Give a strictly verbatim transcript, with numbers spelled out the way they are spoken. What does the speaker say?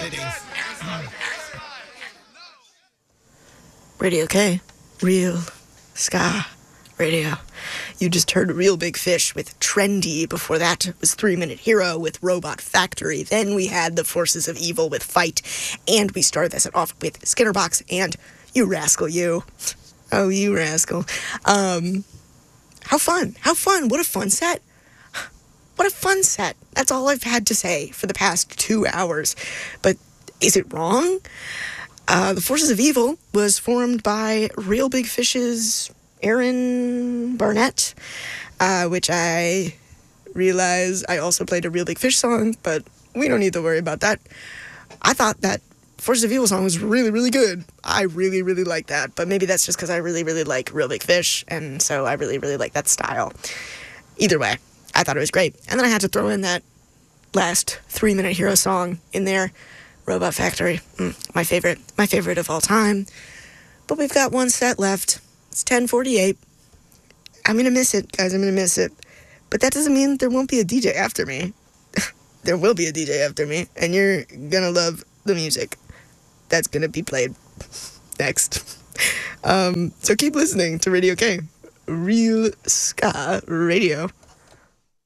exciting. Radio K. Real Ska Radio. You just heard Real Big Fish with Trendy. Before that was Three Minute Hero with Robot Factory. Then we had The Forces of Evil with Fight. And we started this off with Skinnerbox and You Rascal You. Oh, you rascal. Um, how fun. How fun. What a fun set. What a fun set. That's all I've had to say for the past two hours. But is it wrong? Uh, the Forces of Evil was formed by Real Big Fish's Aaron Barnett, uh, which I realize I also played a Real Big Fish song, but we don't need to worry about that. I thought that Forces of Evil song was really, really good. I really, really like that, but maybe that's just because I really, really like Real Big Fish, and so I really, really like that style. Either way, I thought it was great. And then I had to throw in that last Three Minute Hero song in there. Robot Factory, mm, my favorite, my favorite of all time. But we've got one set left. It's ten forty-eight. I'm going to miss it, guys. I'm going to miss it. But that doesn't mean there won't be a D J after me. There will be a D J after me, and you're going to love the music that's going to be played next. Um, so keep listening to Radio K. Real Ska Radio.